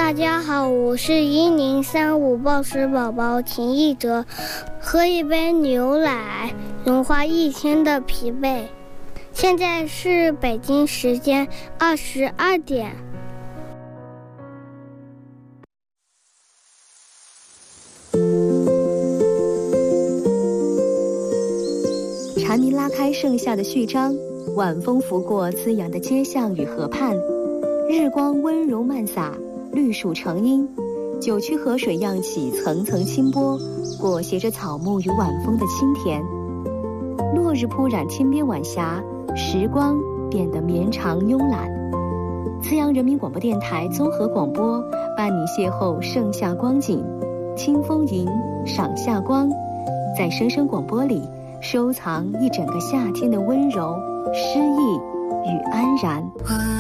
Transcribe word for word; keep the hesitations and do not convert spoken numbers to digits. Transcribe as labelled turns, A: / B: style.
A: 大家好，我是一零三五报时宝宝秦艺哲。喝一杯牛奶，融化一天的疲惫。现在是北京时间二十二点。
B: 蝉鸣拉开盛夏的序章，晚风拂过滋养的街巷与河畔，日光温柔漫洒，绿树成荫，九曲河水漾起层层清波，裹挟着草木与晚风的清甜。落日铺染天边晚霞，时光变得绵长慵懒。资阳人民广播电台综合广播伴你邂逅盛夏光景，清风吟，赏夏光，在声声广播里收藏一整个夏天的温柔、诗意与安然。